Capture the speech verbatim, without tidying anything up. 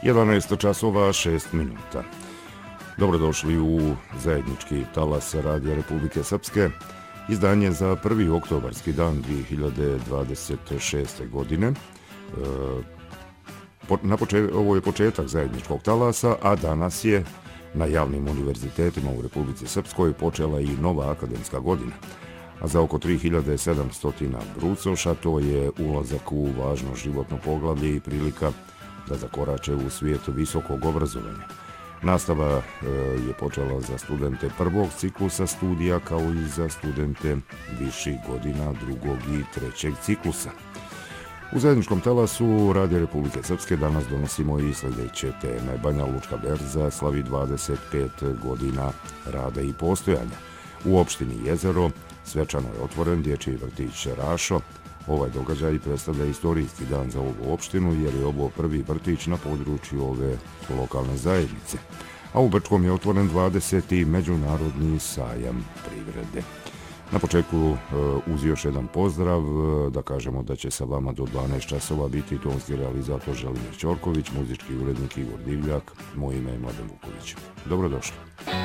jedanaest časova šest minuta. Dobrodošli u zajednički talas Radija Republike Srpske, izdanje za prvi oktobarski dan dvije hiljade dvadeset šeste. godine. Na počet, ovo je početak zajedničkog talasa, a danas je na javnim univerzitetima u Republici Srpskoj počela i nova akademska godina. A za oko tri hiljade sedamsto brucoša to je ulazak u važno životno poglavlje i prilika da zakorače u svijet visokog obrazovanja. Nastava e, je počela za studente prvog ciklusa studija kao i za studente viših godina drugog i trećeg ciklusa. U zajedničkom talasu Radija Republike Srpske danas donosimo i sljedeće teme. Banja Lučka berza slavi dvadeset pet godina rada i postojanja. U opštini Jezero svečano je otvoren dječji vrtić Rašo. Ovaj događaj predstavlja istorijski dan za ovu opštinu jer je ovo prvi vrtić na području ove lokalne zajednice. A u Brčkom je otvoren dvadeseti međunarodni sajam privrede. Na početku uz još jedan pozdrav, da kažemo da će sa vama do dvanaest časova biti tonski realizator Želimir Ćorković, muzički urednik Igor Divljak, moje ime je Mladen Vuković. Dobrodošli.